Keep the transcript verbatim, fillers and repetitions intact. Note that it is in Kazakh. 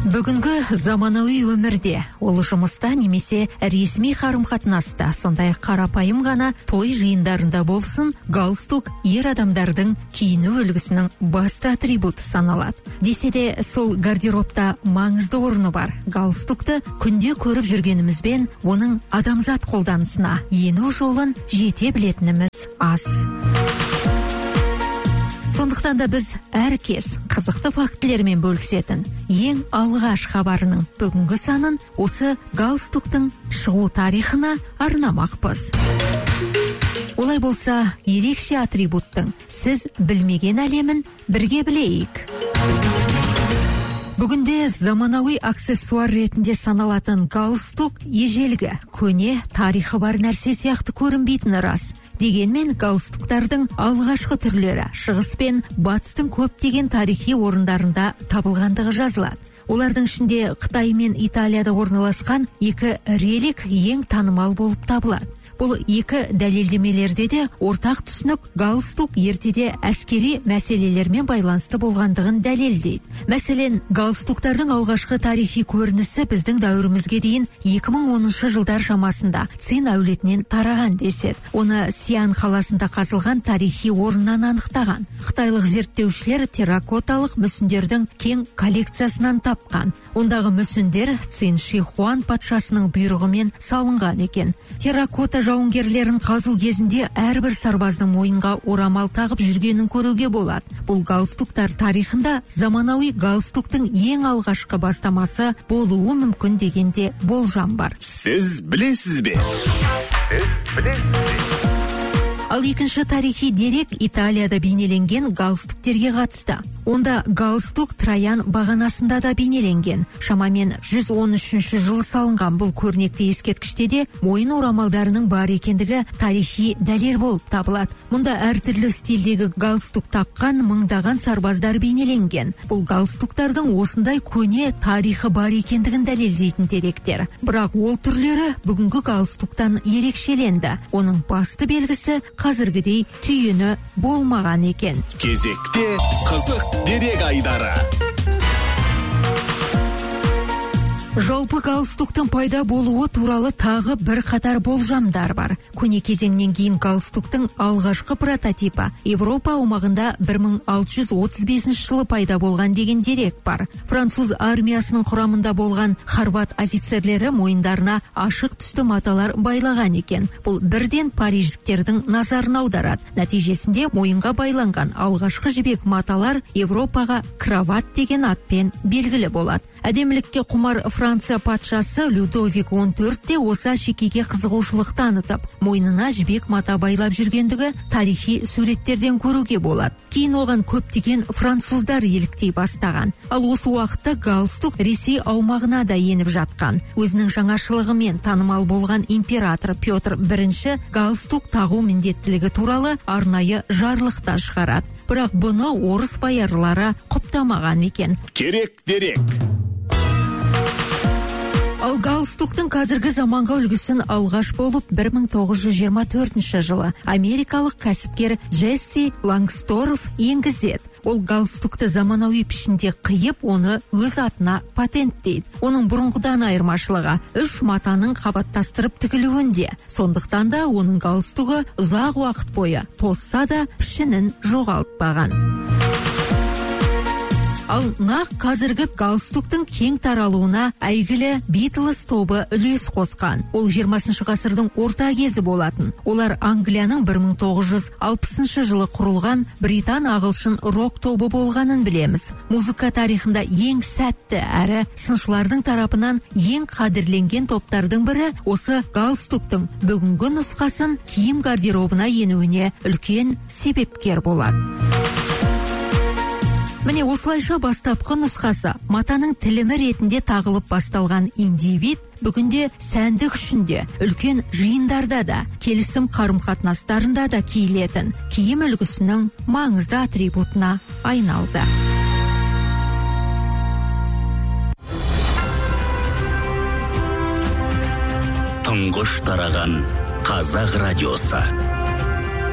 Бүгінгі заманауи өмірде ол жұмыста немесе ресми қарым-қатынаста, сондай қарапайым ғана той жиындарында болсын, галстук ер адамдардың киіну үлгісінің басты атрибуты саналады. Десе де сол гардеробта маңызды орны бар. Галстукты күнде көріп жүргенімізбен оның адамзат қолданысына ену жолын жете білетініміз аз. Сондықтан да біз әркез қызықты фактілермен бөлісетін ең алғаш хабарының бүгінгі санын осы галстуктың шығу тарихына арнамақпыз. Олай болса, ерекше атрибуттың сіз білмеген әлемін бірге білейік. Бүгінде заманауи аксессуар ретінде саналатын галстук ежелгі, көне, тарихы бар нәрсе сияқты көрінбейтіні рас. Дегенмен галстуктардың алғашқы түрлері шығыс пен батыстың көптеген тарихи орындарында табылғандығы жазылады. Олардың ішінде Қытай мен Италияда орналасқан екі релик ең танымал болып табылады. Бұл екі дәлелдемелерде де ортақ түсінік галстук ертеде әскери мәселелермен байланысты болғандығын дәлелдейді. Мәселен, галстуктардың алғашқы тарихи көрінісі біздің дәуірімізге дейін екі мың оныншы жылдар шамасында Цин әулетінен тараған деседі. Оны Сиан қаласында қазылған тарихи орыннан анықтаған. Қытайлық зерттеушілер терракоталық мүсіндердің кең коллекциясынан тапқан. Ондағы мүсіндер Цин Ши Хуан патшасының бұйрығымен салынған екен. Терракота жауынгерлерін қазу кезінде әрбір сарбаздың мойынға орамал тағып жүргенін көруге болады. Бұл галстуктар тарихында заманауи галстуктың ең алғашқы бастамасы болуы мүмкін дегенде болжам бар. Сіз білесіз бе? Сіз білесіз бе? Ал екінші тарихи дерек Италияда бейнеленген галстуктерге қатысты. Онда галстук Троян бағанасында да бейнеленген. Шамамен жүз он үшінші жылы салынған бұл көрнекті ескерткіште де мойын орамалдарының бар екендігі тарихи дәлел болып табылады. Мұнда әртүрлі стильдегі галстук таққан мыңдаған сарбаздар бейнеленген. Бұл галстуктардың осындай көне тарихы бар екендігін дәлелдейтін деректер. Бірақ ол түрлері бүгінгі галстуктан ерекшеленді. Оның басты белгісі қазіргідей түйіні болмаған екен. Кезекте қызық дерек айдары. Жалпы галстуктың пайда болуы туралы тағы бір қатар болжамдар бар. Көне кезеңнен кейін галстуктың алғашқы прототипі Европа аумағында бір мың алты жүз отыз бесінші жылы пайда болған деген дерек бар. Француз армиясының құрамында болған хорват офицерлері мойындарына ашық түсті маталар байлаған екен. Бұл бірден париждіктердің назарын аударады. Нәтижесінде мойынға байланған алғашқы жібек маталар Европаға крават деген атпен белгілі болады. Әдемілікке құмар Франция патшасы Людовик он төртте осы шекеге қызығушылық танытып, мойнына жібек мата байлап жүргендігі тарихи суреттерден көруге болады. Кейін оған көптеген француздар еліктей бастаған. Ал осы уақытта галстук Ресей аумағына да еніп жатқан. Өзінің жаңашылығымен танымал болған император Петр бірінші галстук тағу міндеттілігі туралы арнайы жарлықта шығарады. Бірақ бұны орыс боярлары құптамаған екен. Керек дерек. Ал галстуктың қазіргі заманға үлгісін алғаш болып бір мың тоғыз жүз жиырма төртінші жылы америкалық кәсіпкер Джесси Лангсторф енгізеді. Ол галстукты заманауи пішінде қиып, оны өз атына патенттейді. Оның бұрынғыдан айырмашылығы үш матаның қабаттастырып тігілуінде. Сондықтан да оның галстуғы ұзақ уақыт бойы тозса да пішінін жоғалтпаған. Ал нақ қазіргі галстуктың кең таралуына әйгілі Битлз тобы үлес қосқан. Ол жиырмасыншы ғасырдың орта кезі болатын. Олар Англияның бір мың тоғыз жүз алпысыншы жылы құрылған британ ағылшын рок тобы болғанын білеміз. Музыка тарихында ең сәтті әрі сыншылардың тарапынан ең қадірленген топтардың бірі осы галстуктың бүгінгі нұсқасын киім гардеробына енуіне үлкен себепкер болады. Міне осылайша бастапқы нұсқасы матаның тілімі ретінде тағылып басталған индивид бүгінде сәндік үшінде, үлкен жиындарда да, келісім қарым-қатынастарында да киілетін киім үлгісінің маңызды атрибутына айналды. Тұңғыш тараған Қазақ радиосы.